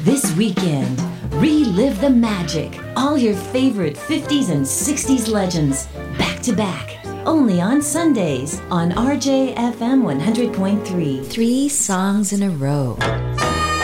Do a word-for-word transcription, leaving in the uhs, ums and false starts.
This weekend, relive the magic. All your favorite fifties and sixties legends, back to back. Only on Sundays on R J F M one hundred point three. Three songs in a row.